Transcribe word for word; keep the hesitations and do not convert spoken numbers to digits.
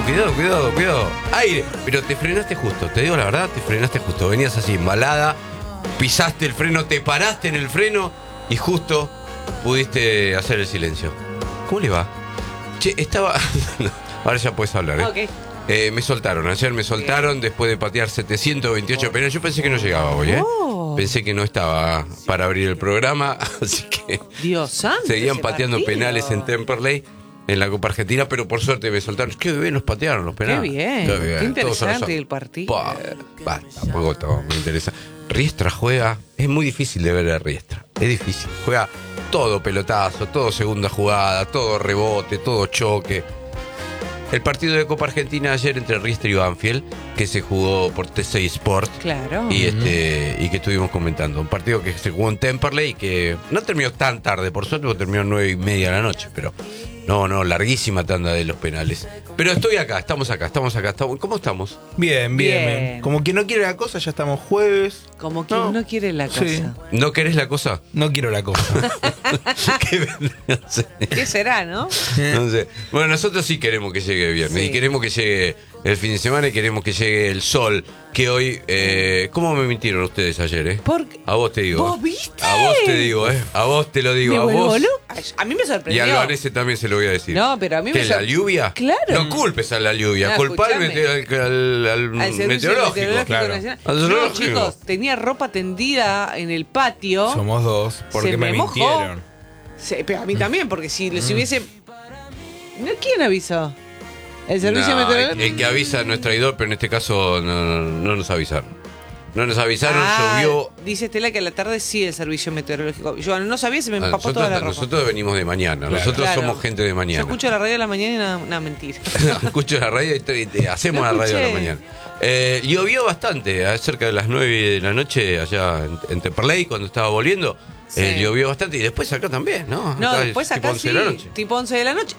cuidado, cuidado, cuidado. Aire. Pero te frenaste justo, te digo la verdad, te frenaste justo. Venías así, embalada, pisaste el freno, te paraste en el freno y justo pudiste hacer el silencio. ¿Cómo le va? Che, estaba... Ahora ya puedes hablar, ¿eh? Ok. Eh, me soltaron, ayer me soltaron después de patear setecientos veintiocho penales. Yo pensé que no llegaba hoy, ¿eh? Oh. Pensé que no estaba para abrir el programa, así que Dios santo. seguían ese pateando partido. penales en Temperley, en la Copa Argentina, pero por suerte me soltaron. Qué bien los patearon los penales. Qué bien, qué interesante el partido. Pa, pa, tampoco todo me interesa. Riestra juega, es muy difícil de ver a Riestra, es difícil. Juega todo pelotazo, todo segunda jugada, todo rebote, todo choque. El partido de Copa Argentina ayer entre Riestra y Banfield, que se jugó por T seis Sport. Claro. Y este y que estuvimos comentando. Un partido que se jugó en Temperley y que no terminó tan tarde, por suerte, porque terminó a nueve y media de la noche, pero no, no, larguísima tanda de los penales. Pero estoy acá, estamos acá, estamos acá. Estamos, ¿cómo estamos? Bien, bien, Bien. bien. Como quien no quiere la cosa, ya estamos jueves. Como quien No. no, quiere la cosa. Sí. ¿No querés la cosa? No quiero la cosa. ¿Qué vendría a ser? ¿Qué será, no? No sé. Bueno, nosotros sí queremos que llegue viernes Sí. y queremos que llegue el fin de semana y queremos que llegue el sol. Que hoy, eh, ¿cómo me mintieron ustedes ayer, eh? ¿Por qué? A vos te digo. ¿Vos eh. viste? A vos te digo, eh. A vos te lo digo. ¿Me A vuelvo vos. loca? A mí me Y sorprendió. a Albanese también se lo voy a decir. No, pero a mí me ¿Qué, la sor- lluvia? Claro. No culpes a la lluvia, No, culpa al, escuchame. mete- al- al- al Al servicio meteorológico. meteorológico claro. nacional. Al No, zoológico. chicos, tenía ropa tendida en el patio. Somos dos, porque Se me, me mojó. mintieron. Sí, pero a mí también, porque si les hubiese. ¿No? ¿Quién avisó? ¿El servicio No, meteorológico? el, el que avisa no es traidor, pero en este caso no, no, no nos avisaron. No nos avisaron, Ah, llovió. Dice Estela que a la tarde sí el servicio meteorológico. Yo no sabía, se me Ah, empapó toda la Nosotros, ropa. nosotros venimos de mañana, Claro. nosotros Claro. somos gente de Yo mañana. escucho la radio de la mañana y una, una mentira. Escucho la radio y, te- y te- hacemos No la radio de la escuché. mañana. Eh, llovió bastante, a cerca de las nueve de la noche allá en, en Temperley, cuando estaba volviendo. Sí. Eh, llovió bastante y después acá también, ¿no? No, Acá es después tipo acá once sí, de la noche. tipo once de la noche.